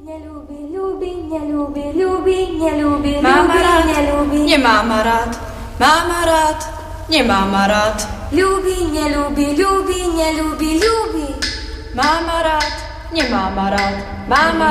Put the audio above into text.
Máma rád, nemáma rád. Máma rád, nemáma rád. Ľúbi, neľúbi, ľúbi, neľúbi, ľúbi. Máma rád, nemáma rád. Máma